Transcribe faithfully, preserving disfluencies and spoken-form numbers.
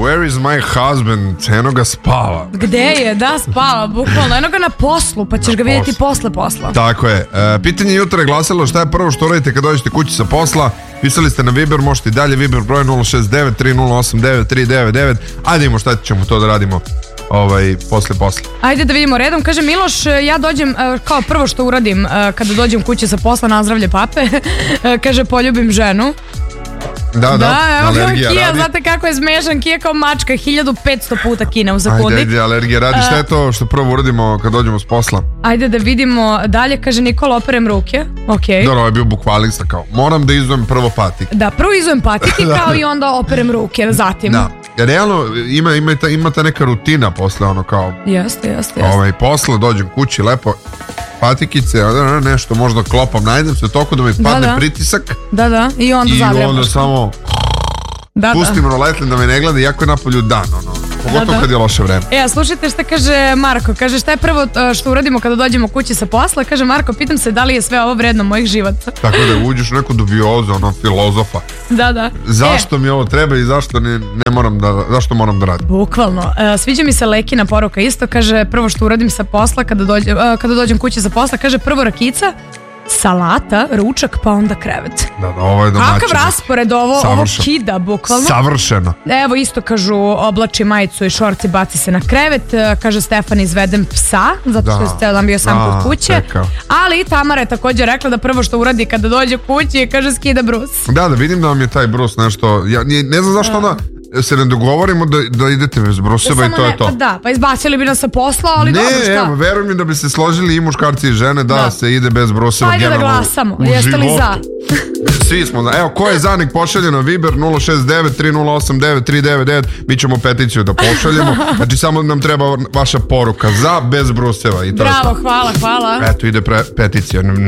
where is my husband? Eno ga spava. Gde je? Da, spava, bukvalno. Eno ga na poslu, pa ćeš Na ga vidjeti poslu. posle posla. Tako je. E, pitanje jutra je glasilo šta je prvo što radite kad dođete kući sa posla. Pisali ste na Viber, možete i dalje. Viber broj nula šest devet tri nula osam devet tri devet devet. Ajde imamo šta ćemo to da radimo ovaj, posle posle. Ajde da vidimo redom. Kaže Miloš, ja dođem, kao prvo što uradim kada dođem kući sa posla, nazdravlje pape. Kaže, poljubim ženu. Da, da, Da, evo alergija Kija, radi. znate kako je smešan, Kija kao mačka, hiljadu petsto puta kine u sekundi. Ajde, ajde, alergija radi. Šta je to što prvo uradimo kad dođemo s posla? Ajde da vidimo dalje, kaže Nikola, operem ruke. Ok. Dobro, ovo je bio bukvalista kao, moram da izujem prvo patike. Da, prvo izujem patike kao i onda operem ruke, zatim. Da, realno ima, ima, ta, ima ta neka rutina posle ono kao, Jeste, jeste, jeste. ovaj, posle dođem kući lepo, patikice, nešto možda klopam, najdem se toliko da mi padne da. pritisak Da, da, i onda i zavrebaš. onda samo Da, pustim roletlin da me ne gleda, iako je napolju dan, ono, pogotovo Da, da. kad je loše vreme. E, a slušajte šta kaže Marko. Kaže, šta je prvo uh, što uradimo kada dođemo kući sa posla? Kaže Marko, pitam se da li je sve ovo vredno mojih života. Tako da uđeš u neku dubiozu, ono, filozofa. Da, da. Zašto E, mi ovo treba i zašto ne, ne moram da, zašto moram da radim? Bukvalno. Uh, sviđa mi se Lekina poruka isto. Kaže, prvo što uradim sa posla kada, dođe, uh, kada dođem kući sa posla, kaže prvo rakica, salata, ručak, pa onda krevet. Da, da, ovo je domaćino. Kakav raspored ovo, ovo Savršeno. kida, bukvalno. Savršeno. Evo isto kažu, oblači majicu i šorci, baci se na krevet. E, Kaže Stefan, izvedem psa, zato što Da. je cijel dan bio sam Da, kod kuće. čekao. Ali Tamara je također rekla da prvo što uradi kada dođe kući je, kaže, skida brus. Da, da vidim da vam je taj brus nešto, ja ne, ne znam zašto onda se ne dogovorimo da, da idete bez bruseva i Samo to ne- je to. Da, pa izbacili bi nas sa posla, ali Ne, dobro, šta? evo, veruj mi da bi se složili i muškarci i žene da, Da. se ide bez bruseva. Ajde da generalno glasamo, u jeste li životu. za? Svi smo za. Evo, ko je za, nek pošalje na Viber nula šest devet tri nula osam devet tri devet devet. Mi ćemo peticiju da pošaljemo. Znači, samo nam treba vaša poruka za, bez bruseva. I to je Bravo, to. hvala, hvala. Eto, ide pre, peticija.